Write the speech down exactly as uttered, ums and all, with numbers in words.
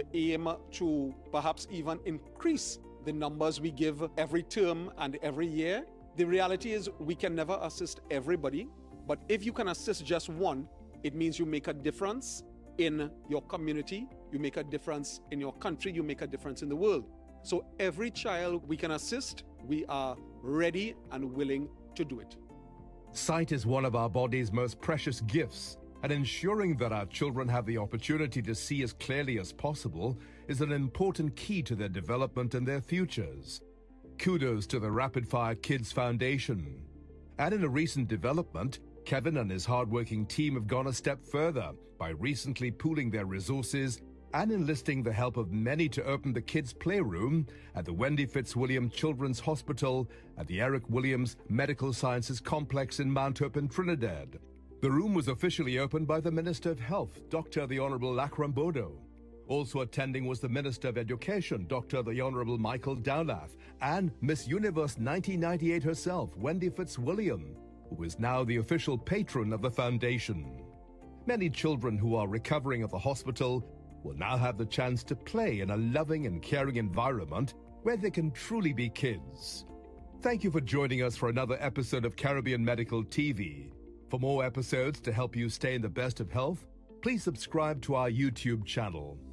aim to perhaps even increase the numbers we give every term and every year. The reality is we can never assist everybody, but if you can assist just one, it means you make a difference in your community, you make a difference in your country, you make a difference in the world. So every child we can assist, we are ready and willing to do it. Sight is one of our body's most precious gifts, and ensuring that our children have the opportunity to see as clearly as possible is an important key to their development and their futures. Kudos to the Rapid Fire Kids Foundation. And in a recent development, Kevin and his hardworking team have gone a step further by recently pooling their resources and enlisting the help of many to open the kids' playroom at the Wendy Fitzwilliam Children's Hospital at the Eric Williams Medical Sciences Complex in Mount Hope in Trinidad. The room was officially opened by the Minister of Health, Doctor the Honourable Lakram Bodo. Also attending was the Minister of Education, Doctor the Honourable Michael Dowlath, and Miss Universe nineteen ninety-eight herself, Wendy Fitzwilliam, who is now the official patron of the foundation. Many children who are recovering at the hospital will now have the chance to play in a loving and caring environment where they can truly be kids. Thank you for joining us for another episode of Caribbean Medical T V. For more episodes to help you stay in the best of health, please subscribe to our YouTube channel.